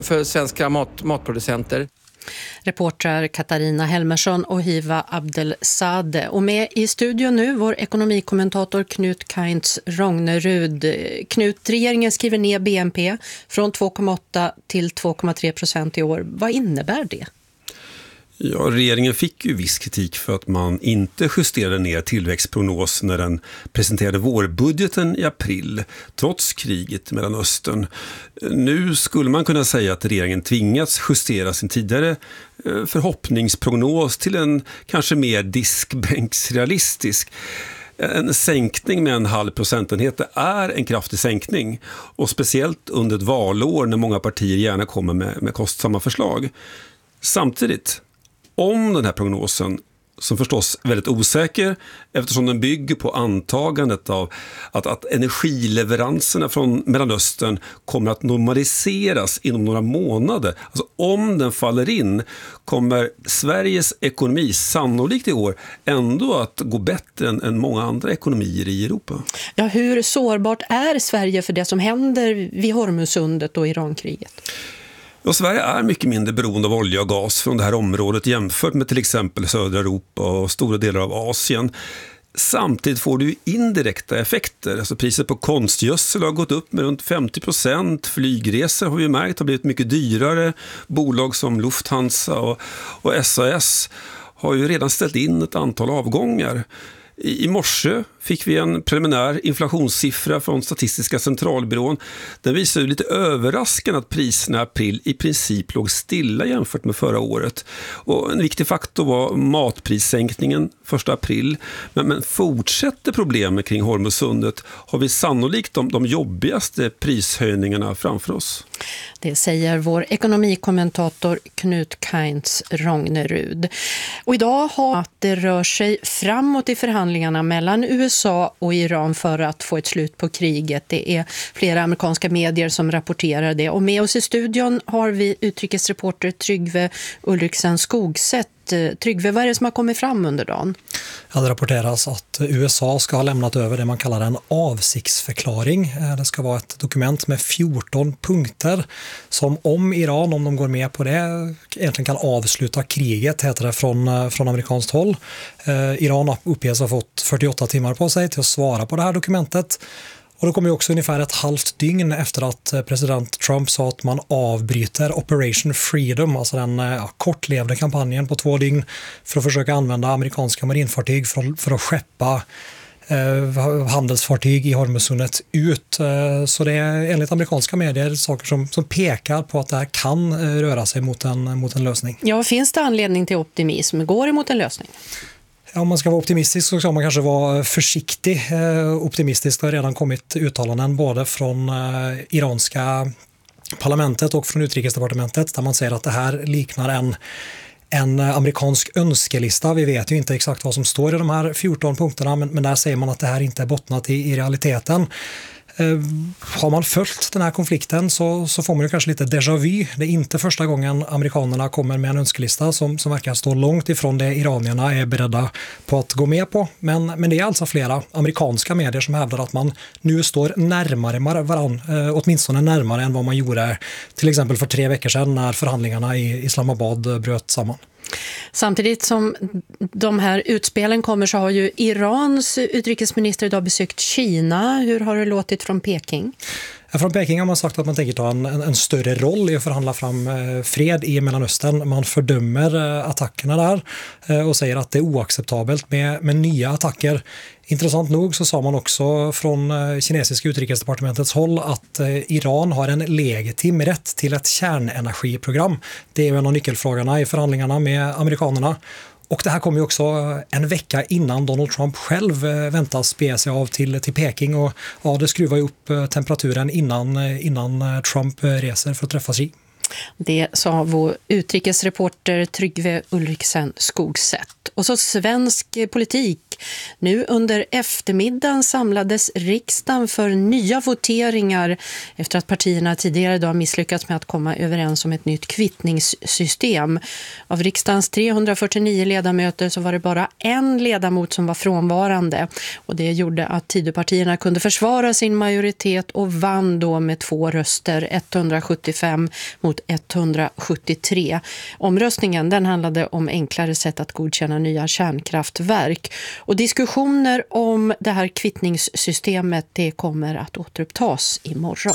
för svenska matproducenter. Reportrar Katarina Helmersson och Hiva Abdelsade. Och med i studion nu vår ekonomikommentator Knut Kainz Rognerud. Knut, regeringen skriver ner BNP från 2,8 till 2,3% i år. Vad innebär det? Ja, regeringen fick ju viss kritik för att man inte justerade ner tillväxtprognosen när den presenterade vårbudgeten i april, trots kriget mellan Östern. Nu skulle man kunna säga att regeringen tvingats justera sin tidigare förhoppningsprognos till en kanske mer diskbänksrealistisk. En sänkning med 0,5 procentenhet är en kraftig sänkning, och speciellt under ett valår när många partier gärna kommer med kostsamma förslag. Samtidigt, om den här prognosen, som förstås är väldigt osäker eftersom den bygger på antagandet av att energileveranserna från Mellanöstern kommer att normaliseras inom några månader. Alltså om den faller in kommer Sveriges ekonomi sannolikt i år ändå att gå bättre än många andra ekonomier i Europa. Ja, hur sårbart är Sverige för det som händer vid Hormuzsundet och Irankriget? Och Sverige är mycket mindre beroende av olja och gas från det här området jämfört med till exempel södra Europa och stora delar av Asien. Samtidigt får du indirekta effekter. Alltså priset på konstgödsel har gått upp med runt 50%. Flygresor har vi märkt har blivit mycket dyrare. Bolag som Lufthansa och SAS har ju redan ställt in ett antal avgångar. I morse fick vi en preliminär inflationssiffra från Statistiska centralbyrån. Den visar ju lite överraskande att priserna i april i princip låg stilla jämfört med förra året. Och en viktig faktor var matprissänkningen 1 april. Men fortsätter problemet kring Hormuzsundet har vi sannolikt de jobbigaste prishöjningarna framför oss. Det säger vår ekonomikommentator Knut Kainz Rognerud. Och idag har att det rör sig framåt i förhandlingarna mellan USA och Iran för att få ett slut på kriget. Det är flera amerikanska medier som rapporterar det. Och med oss i studion har vi utrikesreporter Tryggve Ulriksen Skogsätt. Tryggve, vad är det som har kommit fram under dagen? Det rapporteras att USA ska ha lämnat över det man kallar en avsiktsförklaring. Det ska vara ett dokument med 14 punkter som om Iran, om de går med på det, egentligen kan avsluta kriget, heter det från amerikanskt håll. Iran uppges ha fått 48 timmar på sig till att svara på det här dokumentet. Och det kommer ju också ungefär ett halvt dygn efter att president Trump sa att man avbryter Operation Freedom, alltså den kortlevde kampanjen på 2 dygn för att försöka använda amerikanska marinfartyg för att skeppa handelsfartyg i Hormuzsundet ut. Så det är enligt amerikanska medier saker som pekar på att det här kan röra sig mot en lösning. Ja, finns det anledning till optimism? Går det mot en lösning? Ja, om man ska vara optimistisk så ska man kanske vara försiktig. Optimistisk, det har redan kommit uttalanden både från iranska parlamentet och från utrikesdepartementet där man säger att det här liknar en amerikansk önskelista. Vi vet ju inte exakt vad som står i de här 14 punkterna, men där säger man att det här inte är bottnat i realiteten. Har man följt den här konflikten så får man ju kanske lite déjà vu. Det är inte första gången amerikanerna kommer med en önskelista som verkar stå långt ifrån det iranierna är beredda på att gå med på. Men det är alltså flera amerikanska medier som hävdar att man nu står närmare varandra, åtminstone närmare än vad man gjorde till exempel för 3 veckor sedan när förhandlingarna i Islamabad bröt samman. Samtidigt som de här utspelen kommer så har ju Irans utrikesminister idag besökt Kina. Hur har det låtit från Peking? Från Peking har man sagt att man tänker ta en större roll i att förhandla fram fred i Mellanöstern. Man fördömer attackerna där och säger att det är oacceptabelt med nya attacker. Intressant nog så sa man också från kinesiska utrikesdepartementets håll att Iran har en legitim rätt till ett kärnenergiprogram. Det är en av nyckelfrågorna i förhandlingarna med amerikanerna. Och det här kommer ju också en vecka innan Donald Trump själv väntas bege sig av till Peking. Och ja, det skruvar ju upp temperaturen innan Trump reser för att träffa Xi. Det sa vår utrikesreporter Tryggve Ulriksen Skogsätt. Och så svensk politik. Nu under eftermiddagen samlades riksdagen för nya voteringar efter att partierna tidigare idag misslyckats med att komma överens om ett nytt kvittningssystem. Av riksdagens 349 ledamöter så var det bara en ledamot som var frånvarande. Och det gjorde att Tidöpartierna kunde försvara sin majoritet och vann då med 2 röster, 175 mot mot 173. Omröstningen den handlade om enklare sätt att godkänna nya kärnkraftverk. Och diskussioner om det här kvittningssystemet det kommer att återupptas imorgon.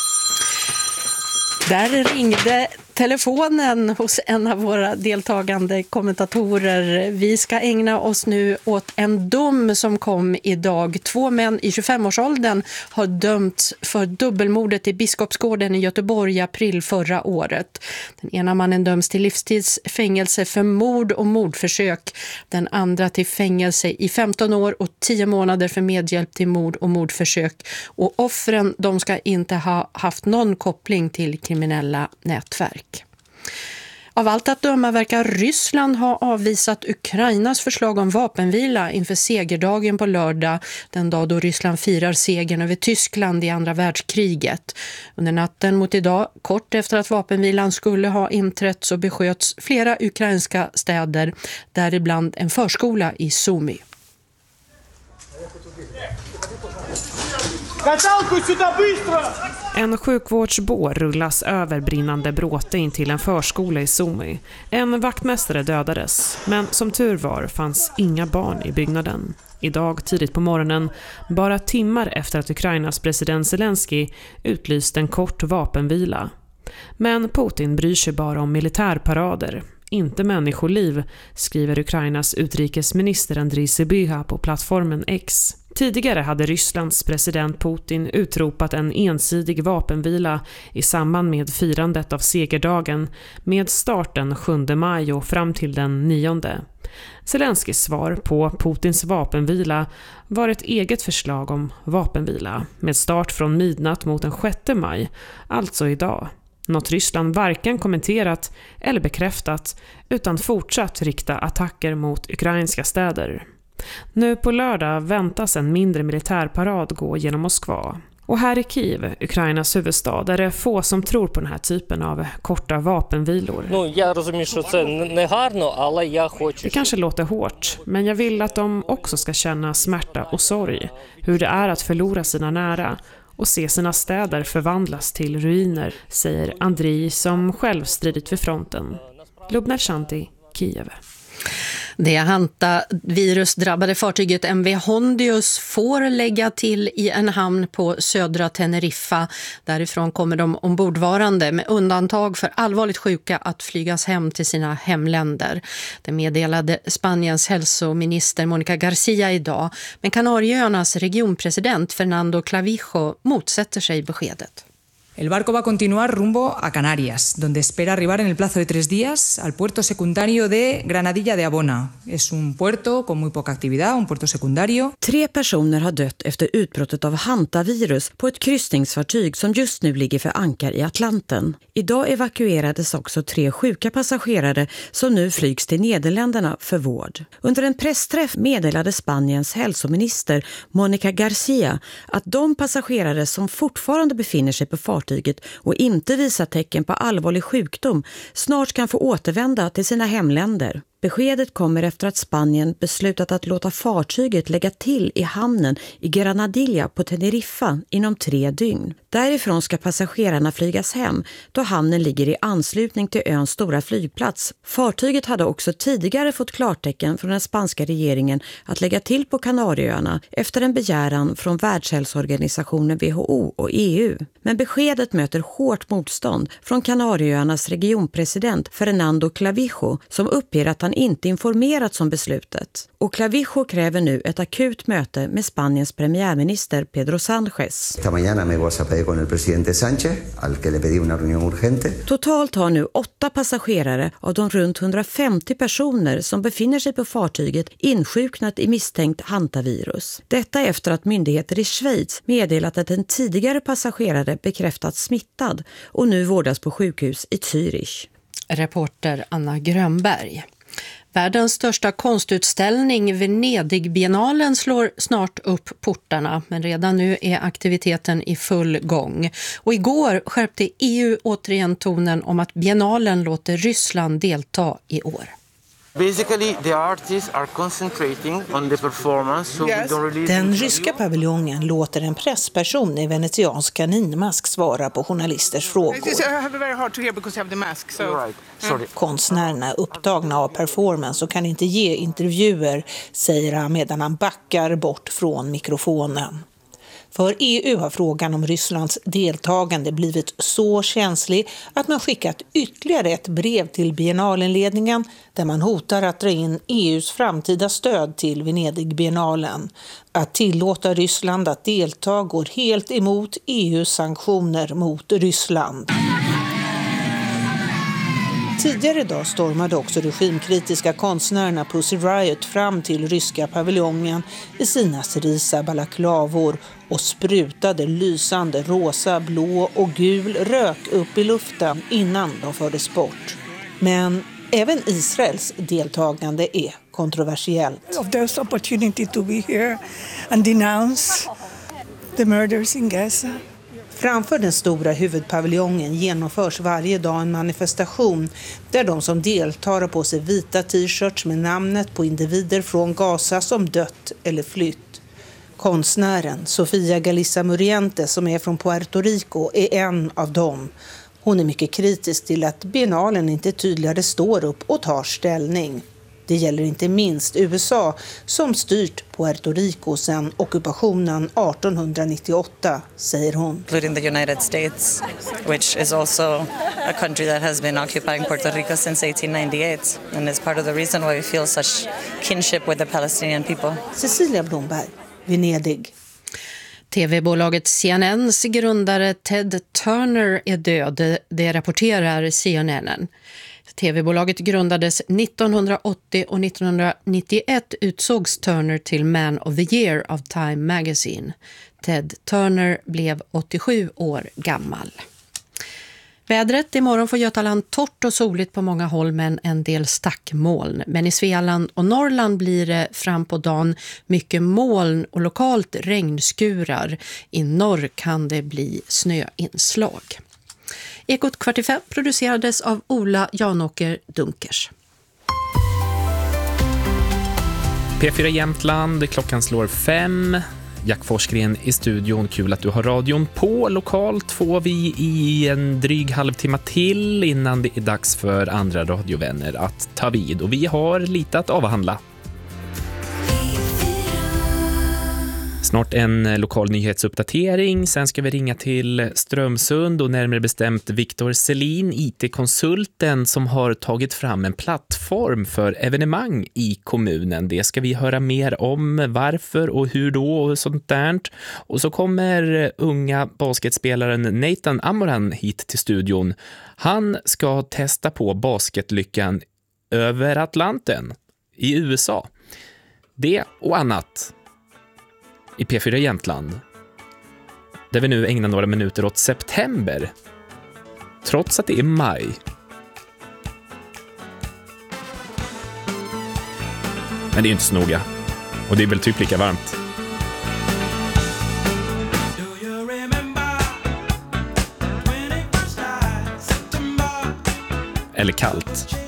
Där ringde telefonen hos en av våra deltagande kommentatorer. Vi ska ägna oss nu åt en dom som kom idag. 2 män i 25-årsåldern har dömts för dubbelmordet i Biskopsgården i Göteborg i april förra året. Den ena mannen döms till livstidsfängelse för mord och mordförsök. Den andra till fängelse i 15 år och 10 månader för medhjälp till mord och mordförsök. Och offren de ska inte ha haft någon koppling till kriminella nätverk. Av allt att döma verkar Ryssland ha avvisat Ukrainas förslag om vapenvila inför segerdagen på lördag, den dag då Ryssland firar segern över Tyskland i andra världskriget. Under natten mot idag, kort efter att vapenvilan skulle ha inträtt, så besköts flera ukrainska städer, däribland en förskola i Sumy. En sjukvårdsbår rullas över brinnande bråte in till en förskola i Sumy. En vaktmästare dödades, men som tur var fanns inga barn i byggnaden. Idag tidigt på morgonen, bara timmar efter att Ukrainas president Zelensky utlyst en kort vapenvila. Men Putin bryr sig bara om militärparader, inte människoliv, skriver Ukrainas utrikesminister Andriy Sybiha på plattformen X. Tidigare hade Rysslands president Putin utropat en ensidig vapenvila i samband med firandet av segerdagen med starten 7 maj och fram till den 9. Zelenskys svar på Putins vapenvila var ett eget förslag om vapenvila med start från midnatt mot den 6 maj, alltså idag. Något Ryssland varken kommenterat eller bekräftat utan fortsatt rikta attacker mot ukrainska städer. Nu på lördag väntas en mindre militärparad gå genom Moskva. Och här i Kiev, Ukrainas huvudstad, är det få som tror på den här typen av korta vapenvilor. Det kanske låter hårt, men jag vill att de också ska känna smärta och sorg. Hur det är att förlora sina nära och se sina städer förvandlas till ruiner, säger Andriy som själv stridit vid fronten. Lubna Shanti, Kiev. Det hantavirusdrabbade fartyget MV Hondius får lägga till i en hamn på södra Teneriffa. Därifrån kommer de ombordvarande med undantag för allvarligt sjuka att flygas hem till sina hemländer. Det meddelade Spaniens hälsominister Mónica García idag. Men Kanarieöarnas regionpresident Fernando Clavijo motsätter sig beskedet. El barco va a continuar rumbo a Canarias, donde espera arribar en el plazo de 3 días al puerto secundario de Granadilla de Abona. Es un puerto con muy poca actividad, un puerto secundario. 3 personer har dött efter utbrottet av hantavirus på ett kryssningsfartyg som just nu ligger för ankar i Atlanten. Idag evakuerades också 3 sjuka passagerare som nu flygs till Nederländerna för vård. Under en pressträff meddelade Spaniens hälsominister Mónica García att de passagerare som fortfarande befinner sig på fartyget och inte visar tecken på allvarlig sjukdom snart kan få återvända till sina hemländer. Beskedet kommer efter att Spanien beslutat att låta fartyget lägga till i hamnen i Granadilla på Teneriffa inom 3 dygn. Därifrån ska passagerarna flygas hem då hamnen ligger i anslutning till öns stora flygplats. Fartyget hade också tidigare fått klartecken från den spanska regeringen att lägga till på Kanarieöarna efter en begäran från Världshälsoorganisationen WHO och EU. Men beskedet möter hårt motstånd från Kanarieöarnas regionpresident Fernando Clavijo som uppger att han inte informerats om beslutet. Och Clavijo kräver nu ett akut möte med Spaniens premiärminister Pedro Sánchez. Esta mañana me vas a pedir con el presidente Sánchez, al que le pedí una reunión urgente. Totalt har nu 8 passagerare av de runt 150 personer som befinner sig på fartyget insjuknat i misstänkt hantavirus. Detta efter att myndigheter i Schweiz meddelat att en tidigare passagerare bekräftats smittad och nu vårdas på sjukhus i Zürich. Reporter Anna Grönberg. Världens största konstutställning, Venedigbiennalen, slår snart upp portarna, men redan nu är aktiviteten i full gång. Och igår skärpte EU återigen tonen om att biennalen låter Ryssland delta i år. Basically, the artists are concentrating on the performance, so we don't really... Den ryska paviljongen låter en pressperson i venetiansk kaninmask svara på journalisters frågor. Konstnärerna är upptagna av performance och kan inte ge intervjuer, säger han medan han backar bort från mikrofonen. För EU har frågan om Rysslands deltagande blivit så känslig att man skickat ytterligare ett brev till biennalenledningen där man hotar att dra in EUs framtida stöd till Venedig-biennalen. Att tillåta Ryssland att delta går helt emot EUs sanktioner mot Ryssland. Tidigare idag stormade också regimkritiska konstnärerna Pussy Riot fram till ryska paviljongen i sina cerisa balaklavor och sprutade lysande rosa, blå och gul rök upp i luften innan de fördes bort. Men även Israels deltagande är kontroversiellt. Of those opportunity to be here and denounce the murders in Gaza. Framför den stora huvudpaviljongen genomförs varje dag en manifestation där de som deltar har på sig vita t-shirts med namnet på individer från Gaza som dött eller flytt. Konstnären Sofia Galissa Muriente, som är från Puerto Rico, är en av dem. Hon är mycket kritisk till att biennalen inte tydligare står upp och tar ställning. Det gäller inte minst USA som styrt Puerto Rico sedan ockupationen 1898, säger hon. Including the United States, which is also a country that has been occupying Puerto Rico since 1898 and is part of the reason why we feel such kinship with the Palestinian people. Cecilia Blomberg, Venedig. TV-bolaget CNNs grundare Ted Turner är död, det rapporterar CNN. TV-bolaget grundades 1980 och 1991 utsågs Turner till Man of the Year av Time Magazine. Ted Turner blev 87 år gammal. Vädret imorgon får Götaland torrt och soligt på många håll men en del stackmoln. Men i Svealand och Norrland blir det fram på dagen mycket moln och lokalt regnskurar. I norr kan det bli snöinslag. Ekot 45 producerades av Ola Janåker Dunkers. P4 Jämtland, klockan slår 5. Jack Forsgren i studion, kul att du har radion på. Lokalt får vi i en dryg halvtimme till innan det är dags för andra radiovänner att ta vid. Och vi har lite att avhandla. Snart en lokal nyhetsuppdatering, sen ska vi ringa till Strömsund och närmare bestämt Viktor Selin, IT-konsulten som har tagit fram en plattform för evenemang i kommunen. Det ska vi höra mer om, varför och hur då och sånt där. Och så kommer unga basketspelaren Nathan Amoran hit till studion. Han ska testa på basketlyckan över Atlanten i USA. Det och annat i P4 Jämtland, där vi nu ägnar några minuter åt september, trots att det är maj. Men det är inte så noga, och det är väl typ lika varmt. Eller kallt.